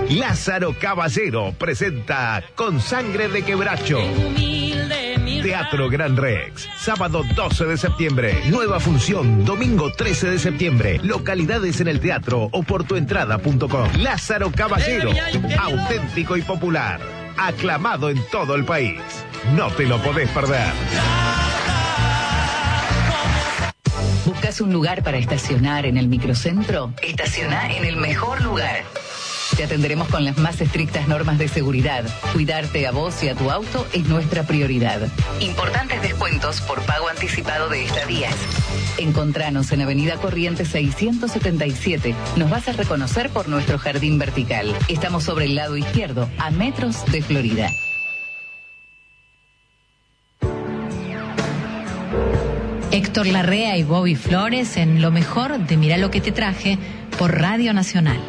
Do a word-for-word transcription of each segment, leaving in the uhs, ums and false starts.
Lázaro Caballero presenta Con Sangre de Quebracho. Teatro Gran Rex, sábado doce de septiembre. Nueva función, domingo trece de septiembre. Localidades en el teatro o por tuentrada punto com. Lázaro Caballero, auténtico y popular. Aclamado en todo el país. No te lo podés perder. ¿Buscas un lugar para estacionar en el microcentro? Estaciona en el mejor lugar. Te atenderemos con las más estrictas normas de seguridad. Cuidarte a vos y a tu auto es nuestra prioridad. Importantes descuentos por pago anticipado de estadías. Encontranos en Avenida Corrientes seiscientos setenta y siete. Nos vas a reconocer por nuestro jardín vertical. Estamos sobre el lado izquierdo, a metros de Florida. Héctor Larrea y Bobby Flores en lo mejor de Mirá lo que te traje por Radio Nacional.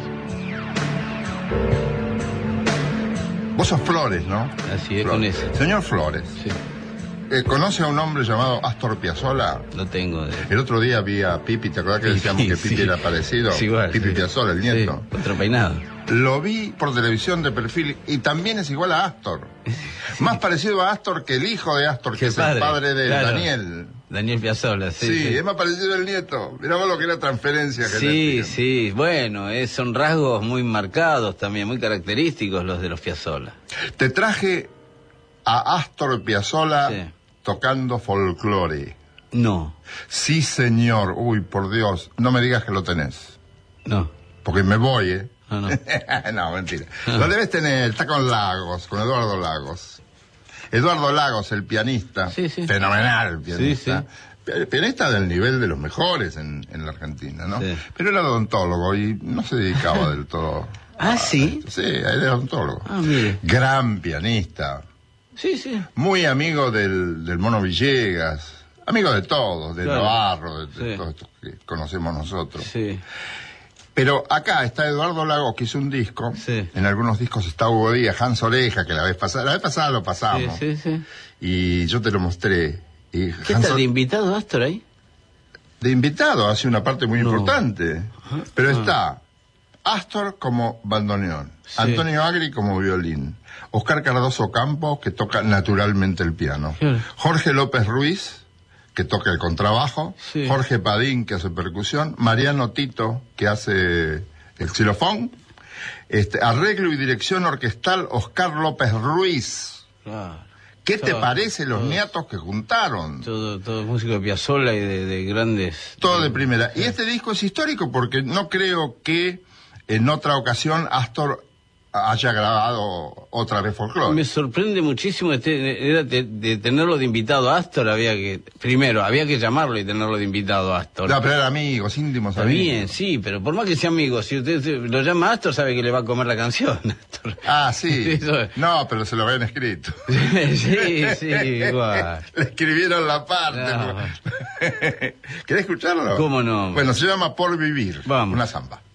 Vos sos Flores, ¿no? Así es, Flores. con ese. Señor Flores, Sí, eh, ¿conoce a un hombre llamado Astor Piazzolla? lo tengo. De... El otro día vi a Pipi, ¿te acordás que decíamos que Pipi Sí. era parecido? Es igual, Pipi sí. Piazzolla, el nieto. Sí, otro peinado. Lo vi por televisión de perfil y también es igual a Astor. Sí. Más parecido a Astor que el hijo de Astor, que Qué es padre, el padre de claro. Daniel. Daniel Piazzolla, sí. Sí, Sí, es más parecido al nieto. Mirá vos lo que era transferencia sí, genética. sí. Bueno, es, son rasgos muy marcados también, muy característicos los de los Piazzolla. Te traje a Astor Piazzolla Sí. tocando folclore. No, Sí, señor. Uy, por Dios. No me digas que lo tenés. no, Porque me voy, ¿eh? no, no. No, mentira. Lo debes tener. Está con Lagos, con Eduardo Lagos. Eduardo Lagos, el pianista. Sí, sí. Fenomenal pianista. Sí, Pi- Pianista del nivel de los mejores en, en la Argentina, ¿no? Sí. Pero era odontólogo y no se dedicaba del todo. Ah, a ¿sí? esto. Sí, era odontólogo. Ah, mire. Gran pianista. Sí, sí. Muy amigo del, del Mono Villegas. Amigo de todos, de Claro. Navarro, de, de Sí. todos estos que conocemos nosotros. Sí, Pero acá está Eduardo Lagos, que hizo un disco. Sí. En algunos discos está Hugo Díaz, Hans Oreja, que la vez pasada, la vez pasada lo sí, pasamos. sí, sí. Y yo te lo mostré. Y ¿Qué Hans tal O- de invitado Astor ahí? de invitado hace una parte muy No. importante. Pero está Astor como bandoneón, Sí. Antonio Agri como violín, Oscar Cardoso Campos, que toca naturalmente el piano, Claro. Jorge López Ruiz, que toca el contrabajo, Sí. Jorge Padín, que hace percusión, Mariano Tito, que hace el xilofón, este, arreglo y dirección orquestal Oscar López Ruiz. Claro. ¿Qué te Todo, parece los todo. niatos que juntaron? Todo, todo músico de Piazzolla y de, de grandes... Todo de primera. Y este disco es histórico porque no creo que en otra ocasión Astor haya grabado otra vez folclore. Me sorprende muchísimo este, era de, de tenerlo de invitado a Astor. Había que, primero, había que llamarlo y tenerlo de invitado a Astor. No, pero eran amigos, íntimos Está amigos. bien, sí, pero por más que sea amigo, si usted se- lo llama a Astor, sabe que le va a comer la canción. Astor. Ah, sí. Eso es. No, pero se lo habían escrito. Sí, sí, igual. Le escribieron la parte. No. ¿Querés escucharlo? ¿Cómo no? Bueno, se llama Por Vivir. Vamos. Una samba.